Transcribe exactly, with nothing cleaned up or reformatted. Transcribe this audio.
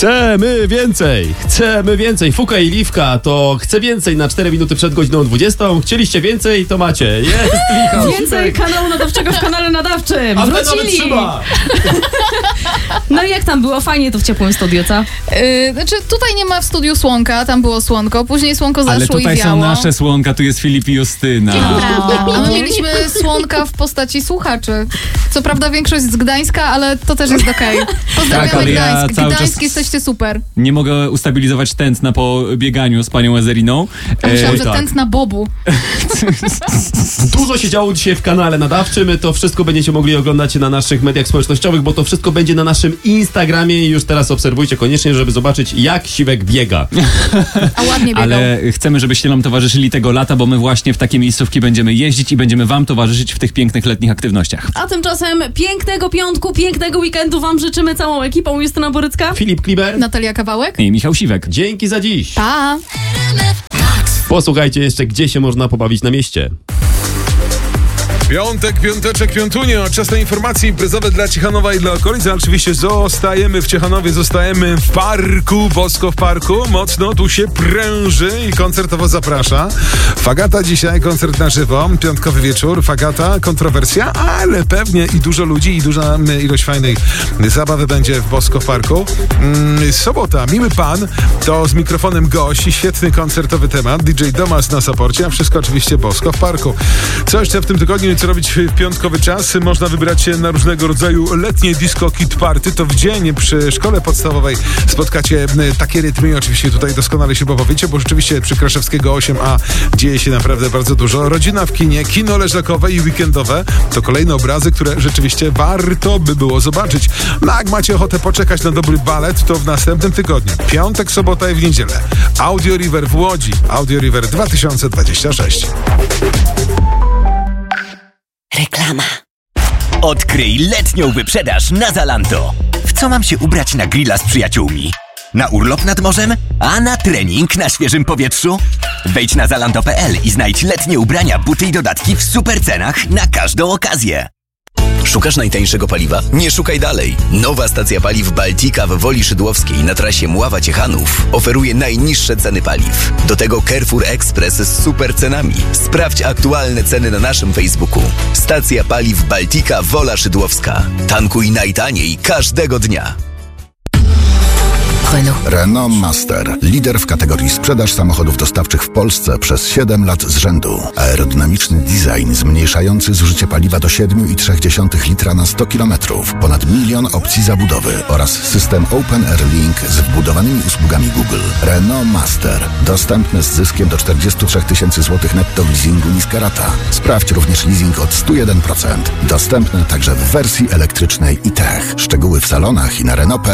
Chcemy więcej, chcemy więcej. Fuka i Liwka to chce więcej na cztery minuty przed godziną dwudziestą. Chcieliście więcej, to macie. Jest, Michał. Więcej kanału nadawczego w kanale nadawczym. A wrócili. No i jak tam było? Fajnie to w ciepłym studiu, co? Yy, znaczy tutaj nie ma w studiu słonka, tam było słonko, później słonko zaszło Ale tutaj i wiało. są nasze słonka, tu jest Filip i Justyna. A my mieliśmy słonka w postaci słuchaczy. Co prawda większość z Gdańska, ale to też jest okej. Okay. Pozdrawiamy Tak, ale ja Gdańsk. cały Gdańsk czas- jesteście super. Nie mogę ustabilizować tętna po bieganiu z panią Ezeliną. A myślałam, E, że tak. tętna bobu. Dużo się działo dzisiaj w kanale nadawczym. To wszystko będziecie mogli oglądać na naszych mediach społecznościowych, bo to wszystko będzie na naszym Instagramie i już teraz obserwujcie koniecznie, żeby zobaczyć, jak Siwek biega. A ładnie biegał. Ale chcemy, żebyście nam towarzyszyli tego lata, bo my właśnie w takie miejscówki będziemy jeździć i będziemy wam towarzyszyć w tych pięknych letnich aktywnościach. A tymczasem pięknego piątku, pięknego weekendu wam życzymy całą ekipą. Justyna Borycka. Filip Kliber, Natalia Kawałek. I Michał Siwek. dzięki za dziś. Pa! Posłuchajcie jeszcze, gdzie się można pobawić na mieście. Piątek, piąteczek, piątunio. Czas na informacje imprezowe dla Ciechanowa i dla okolic. A oczywiście zostajemy w Ciechanowie, zostajemy w parku, Bosko w parku. Mocno tu się pręży i koncertowo zaprasza. Fagata dzisiaj, koncert na żywo, piątkowy wieczór. Fagata, kontrowersja, ale pewnie i dużo ludzi i duża ilość fajnej zabawy będzie w Bosko w parku. Mm, sobota, Miły Pan, to z mikrofonem gość i świetny koncertowy temat. D J Domas na saporcie, a wszystko oczywiście Bosko w parku. Co jeszcze w tym tygodniu? Co robić w piątkowy czas? Można wybrać się na różnego rodzaju letnie disco kid party. To w dzień przy szkole podstawowej spotkacie takie rytmy i oczywiście tutaj doskonale się pobawicie, bo rzeczywiście przy Kraszewskiego osiem A dzieje się naprawdę bardzo dużo. Rodzina w kinie, kino leżakowe i weekendowe to kolejne obrazy, które rzeczywiście warto by było zobaczyć. No jak macie ochotę poczekać na dobry balet, to w następnym tygodniu. Piątek, sobota i w niedzielę. Audio River w Łodzi. Audio River dwa tysiące dwudziesty szósty. Reklama. Odkryj letnią wyprzedaż na Zalando. W co mam się ubrać na grilla z przyjaciółmi? Na urlop nad morzem? A na trening na świeżym powietrzu? Wejdź na zalando kropka p l i znajdź letnie ubrania, buty i dodatki w super cenach na każdą okazję. Szukasz najtańszego paliwa? Nie szukaj dalej. Nowa stacja paliw Baltika w Woli Szydłowskiej na trasie Mława-Ciechanów oferuje najniższe ceny paliw. Do tego Carrefour Express z super cenami. Sprawdź aktualne ceny na naszym Facebooku. Stacja paliw Baltika Wola Szydłowska. Tankuj najtaniej każdego dnia. Renault. Renault Master. Lider w kategorii sprzedaż samochodów dostawczych w Polsce przez siedem lat z rzędu. Aerodynamiczny design zmniejszający zużycie paliwa do siedem i trzy dziesiąte litra na sto kilometrów. Ponad milion opcji zabudowy oraz system Open Air Link z wbudowanymi usługami Google. Renault Master. Dostępny z zyskiem do czterdzieści trzy tysięcy złotych netto w leasingu niska rata. Sprawdź również leasing od sto jeden procent. Dostępny także w wersji elektrycznej i tech. Szczegóły w salonach i na Renault kropka